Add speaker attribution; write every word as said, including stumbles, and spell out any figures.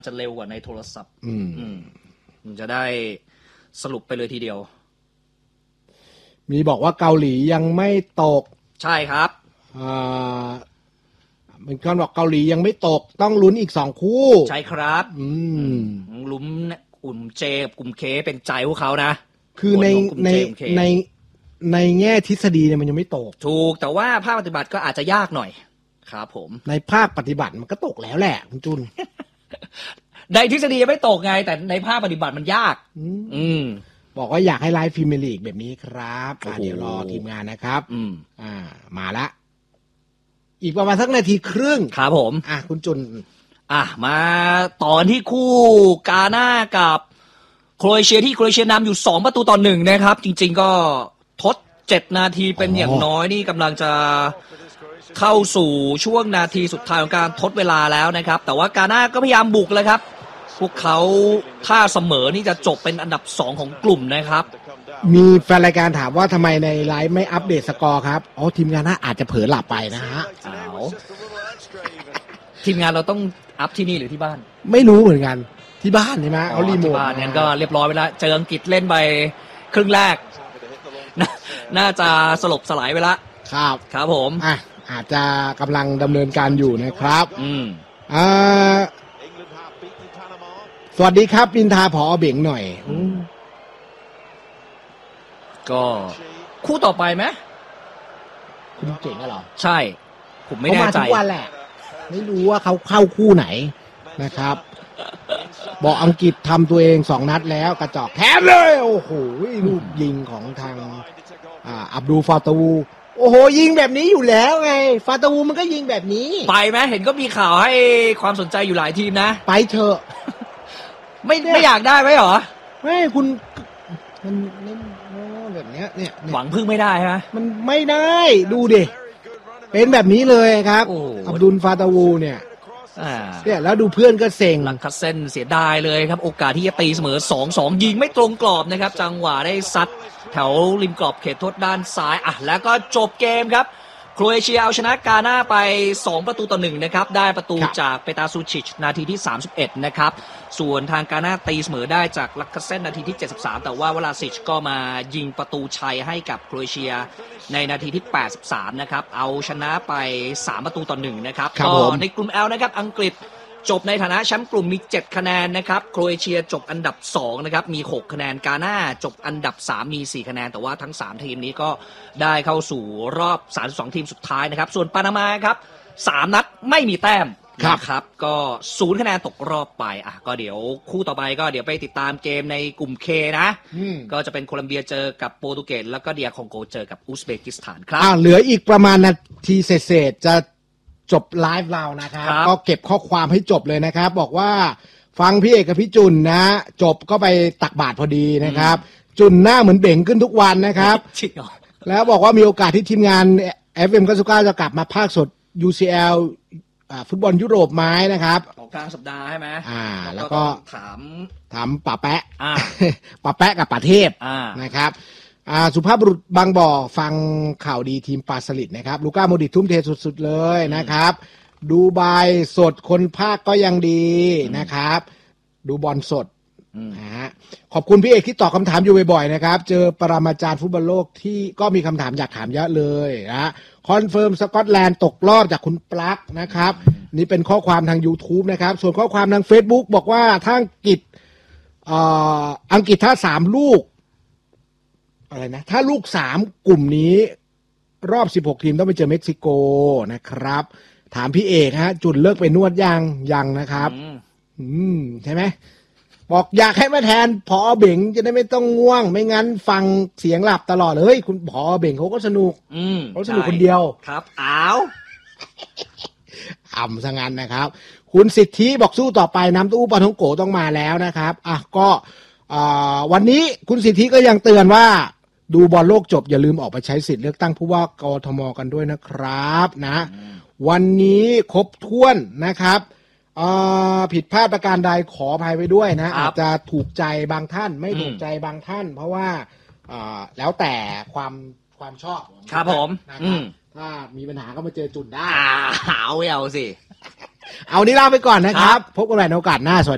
Speaker 1: จะเร็วกว่าในโทรศัพท์
Speaker 2: อืม
Speaker 1: อืมมันจะได้สรุปไปเลยทีเดียว
Speaker 2: มีบอกว่าเกาหลียังไม่ตก
Speaker 1: ใช่ครับ
Speaker 2: อ่ามันก็บอกเกาหลียังไม่ตกต้องลุ้นอีกสองคู่
Speaker 1: ใช่ครับ
Speaker 2: อืม
Speaker 1: ลุ้นกลุ่มเจกับกลุ่มเคเป็นใจพวกเขานะ
Speaker 2: คือในในในในแง่ทฤษฎีเนี่ยมันยังไม่ตก
Speaker 1: ถูกแต่ว่าภาคปฏิบัติก็อาจจะยากหน่อยครับผม
Speaker 2: ในภาคปฏิบัติมันก็ตกแล้วแหละคุณจุน
Speaker 1: ในทฤษฎียังไม่ตกไงแต่ในภาคปฏิบัติมันยากอืม
Speaker 2: บอกว่าอยากให้ไลฟ์พรีเมียร์ลีกแบบนี้ครับเดี๋ยวรอทีมงานนะครับ
Speaker 1: อืม
Speaker 2: อ่ามาละอีกประมาณสักนาทีครึ่ง
Speaker 1: ครับผม
Speaker 2: อ่ะคุณจุน
Speaker 1: อ่ะมาตอนที่คู่กาน่ากับโครเอเชียที่โครเอเชียนำอยู่สองประตูต่อหนึ่งนะครับจริงๆก็ทดเจ็ดนาทีเป็นอย่างน้อยนี่กำลังจะเข้าสู่ช่วงนาทีสุดท้ายของการทดเวลาแล้วนะครับแต่ว่ากาน่าก็พยายามบุกเลยครับพวกเขาถ้าเสมอนี่จะจบเป็นอันดับสองของกลุ่มนะครับ
Speaker 2: มีแฟนรายการถามว่าทำไมในไลฟ์ไม่อัปเดตสกอร์ครับอ๋อทีมงานน่าอาจจะเผลอหลับไปนะฮะ
Speaker 1: อ้าวทีมงานเราต้องอัพที่นี่หรือที่บ้าน
Speaker 2: ไม่รู้เหมือนกันที่บ้านใช่ไหมเขารีโมท
Speaker 1: ที่บ้านงั้นก็เรียบร้อยไปแล้วเจออังกฤษเล่นไปครึ่งแรกน่าจะสลบสลายไปละ
Speaker 2: ครับ
Speaker 1: ครับผม
Speaker 2: อ่ะอาจจะกำลังดำเนินการอยู่นะครับ
Speaker 1: อืม
Speaker 2: อ่าสวัสดีครับนินทาผอเบ่งหน่อย
Speaker 1: ก็คู่ต่อไปไหม
Speaker 2: คุณเก่งเหรอ
Speaker 1: ใช่ผมไม่แน่ใจ
Speaker 2: เขามาทุกวันแหละไม่รู้ว่าเขาเข้าคู่ไหนนะครับบอกอังกฤษทำตัวเองสองนัดแล้วกระจอกแท้เลยโอ้โหลูกยิงของทางอ่าอับดูฟาตูโอ้โหยิงแบบนี้อยู่แล้วไงฟาตูมันก็ยิงแบบนี้
Speaker 1: ไปไหมเห็นก็มีข่าวให้ความสนใจอยู่หลายทีมนะ
Speaker 2: ไปเถอะ
Speaker 1: ไม่ไม่อยากได้ไหมหรอ
Speaker 2: ไม่คุณมันแบบเนี้ยเนี่ย
Speaker 1: หวังพึ่งไม่ได้ฮะ
Speaker 2: มันไม่ได้ดูดิเป็นแบบนี้เลยครับอับดุลฟาตาวูเนี่ยเนี่ยแล้วดูเพื่อนก็เซ็ง
Speaker 1: ลักคัสเซนเสียดายเลยครับโอกาสที่จะตีเสมอ สองสอง ยิงไม่ตรงกรอบนะครับจังหวะได้ซัดแถวริมกรอบเขตโทษด้านซ้ายอ่ะแล้วก็จบเกมครับโครเอเชียเอาชนะกาน่าไปสองประตูต่อหนึ่งนะครับได้ประตูจากเปตาซูชิชนาทีที่สามสิบเอ็ดนะครับส่วนทางกาน่าตีเสมอได้จากลักคัสเซนนาทีที่เจ็ดสิบสามแต่ว่าวลาซิชก็มายิงประตูชัยให้กับโครเอเชียในนาทีที่แปดสิบสามนะครับเอาชนะไปสามประตูต่อหนึ่งนะครับก็ในกลุ่ม L นะครับอังกฤษจบในฐานะแชมป์กลุ่มมีเจ็ดคะแนนนะครับโครเอเชียจบอันดับสองนะครับมีหกคะแนนกาน่าจบอันดับสามมีสี่คะแนนแต่ว่าทั้งสามทีมนี้ก็ได้เข้าสู่รอบสามสิบสองทีมสุดท้ายนะครับส่วนปานามาครับสามนัดไม่มีแต้มนะครับก็ศูนย์คะแนนตกรอบไปอ่ะก็เดี๋ยวคู่ต่อไปก็เดี๋ยวไปติดตามเกมในกลุ่ม K นะก็จะเป็นโคลัมเบียเจอกับโปรตุเกสแล้วก็เดียคองโกเจอกับอุซเบกิสถานครับ
Speaker 2: อ่าเหลืออีกประมาณนาทีเศษๆจะจบไลฟ์เรานะครับก็เก็บข้อความให้จบเลยนะครับบอกว่าฟังพี่เอกกับพี่จุนนะจบก็ไปตักบาตรพอดีนะครับจุนหน้าเหมือนเบ่งขึ้นทุกวันนะครับแล้วบอกว่ามีโอกาสที่ทีมงาน เอฟ เอ็ม เก้าสิบเก้าจะกลับมาภาคสด ยู ซี แอล ฟุตบอลยุโรปไหมนะครับ
Speaker 1: กลางสัปดาห์ใช่ไหม
Speaker 2: อ่าแล้วก็
Speaker 1: ถาม
Speaker 2: ถามป๋าแปะ
Speaker 1: อ่า
Speaker 2: ป๋าแปะกับป๋าเทพนะครับอ่าสุภาพบุรุษบางบ่อฟังข่าวดีทีมปาสลิดนะครับลูก้าโมดิทุ่มเทสุดๆเลยนะครับดูบายสดคนภาคก็ยังดีนะครับดูบอลสดนะฮะขอบคุณพี่เอกที่ตอบคำถามอยู่บ่อยๆนะครับเจอปรมาจารย์ฟุตบอลโลกที่ก็มีคำถามอยากถามเยอะเลยนะคอนเฟิร์มสกอตแลนด์ตกรอบจากคุณปลั๊กนะครับนี่เป็นข้อความทาง YouTube นะครับส่วนข้อความทาง Facebook บอกว่าถ้าอังกฤษอ่าอังกฤษถ้าสามลูกอะไรนะถ้าลูกสามกลุ่มนี้รอบสิบหกทีมต้องไปเจอเม็กซิโกนะครับถามพี่เอกฮะจุดเลิกไปนวดยังยังนะครับอืมใช่ไหมบอกอยากให้มาแทนผอเบ่งจะได้ไม่ต้องง่วงไม่งั้นฟังเสียงหลับตลอดเลยคุณผอเบ่งเขาก็สนุกเขาสนุกคนเดียว
Speaker 1: ครับอ้าว
Speaker 2: อ่ำซะงั้นนะครับคุณสิทธิบอกสู้ต่อไปน้ำตู้ปลาท่องโกต้องมาแล้วนะครับอ่ะก็วันนี้คุณสิทธิก็ยังเตือนว่าดูบอลโลกจบอย่าลืมออกไปใช้สิทธิ์เลือกตั้งผู้ว่ากทมกันด้วยนะครับนะวันนี้ครบถ้วนนะครับผิดพลาดประการใดขออภัยไปด้วยนะอาจจะถูกใจบางท่านไม่ถูกใจบางท่านเพราะว่าแล้วแต่ความความชอบ
Speaker 1: ครับผม
Speaker 2: ถ้ามีปัญหาก็มาเจอจุดได้
Speaker 1: เอาเอาสิ
Speaker 2: เอานี้ลาไปก่อนนะครับพบกันใหม่ในโอกาสหน้าสวัสดี